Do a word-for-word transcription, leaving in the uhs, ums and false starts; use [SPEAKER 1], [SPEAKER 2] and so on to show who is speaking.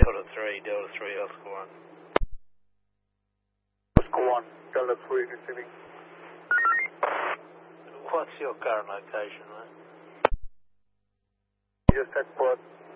[SPEAKER 1] Delta three, Delta three, Oscar one.
[SPEAKER 2] Oscar one, Delta three, receiving.
[SPEAKER 1] What's your current location, mate?
[SPEAKER 2] Just at port.